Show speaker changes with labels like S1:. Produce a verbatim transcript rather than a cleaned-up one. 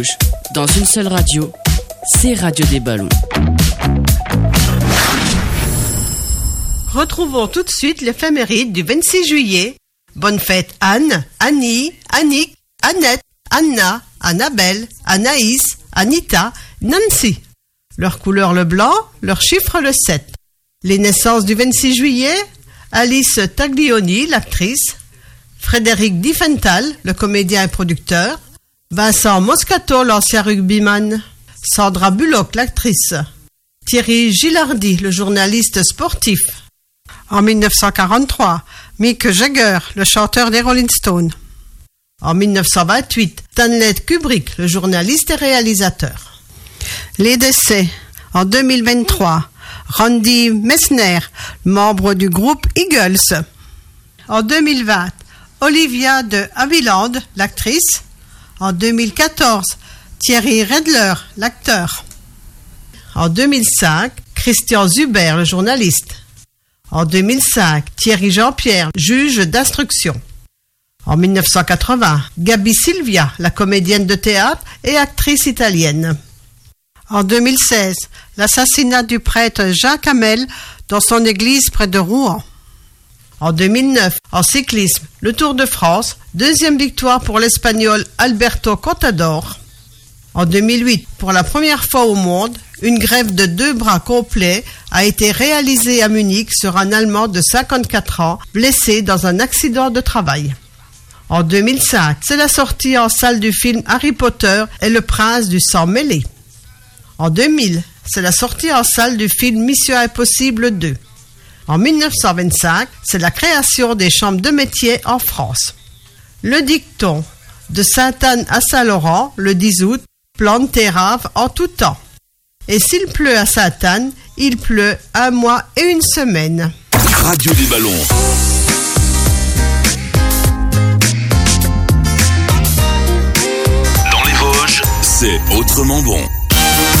S1: Dans une seule radio, c'est Radio des Ballons.
S2: Retrouvons tout de suite l'éphéméride du vingt-six juillet. Bonne fête Anne, Annie, Annick, Annette, Anna, Annabelle, Anaïs, Anita, Nancy. Leur couleur le blanc, leur chiffre le sept. Les naissances du vingt-six juillet, Alice Taglioni, l'actrice, Frédéric Diffenthal, le comédien et producteur, Vincent Moscato, l'ancien rugbyman, Sandra Bullock, l'actrice, Thierry Gilardi, le journaliste sportif. En mille neuf cent quarante-trois, Mick Jagger, le chanteur des Rolling Stones. En mille neuf cent vingt-huit, Stanley Kubrick, le journaliste et réalisateur. Les décès. En deux mille vingt-trois, Randy Messner, membre du groupe Eagles. En deux mille vingt, Olivia de Havilland, l'actrice. En deux mille quatorze, Thierry Redler, l'acteur. En deux mille cinq, Christian Zuber, le journaliste. En deux mille cinq, Thierry Jean-Pierre, juge d'instruction. En mille neuf cent quatre-vingts, Gabi Silvia, la comédienne de théâtre et actrice italienne. En deux mille seize, l'assassinat du prêtre Jacques Hamel dans son église près de Rouen. En deux mille neuf, en cyclisme, le Tour de France, deuxième victoire pour l'Espagnol Alberto Contador. En deux mille huit, pour la première fois au monde, une greffe de deux bras complets a été réalisée à Munich sur un Allemand de cinquante-quatre ans, blessé dans un accident de travail. En deux mille cinq, c'est la sortie en salle du film Harry Potter et le prince du sang mêlé. En deux mille, c'est la sortie en salle du film Mission Impossible deux. En mille neuf cent vingt-cinq, c'est la création des chambres de métiers en France. Le dicton de Sainte-Anne à Saint-Laurent, le dix août, plante tes raves en tout temps. Et s'il pleut à Sainte-Anne, il pleut un mois et une semaine.
S3: Radio des Ballons. Dans les Vosges, c'est autrement bon.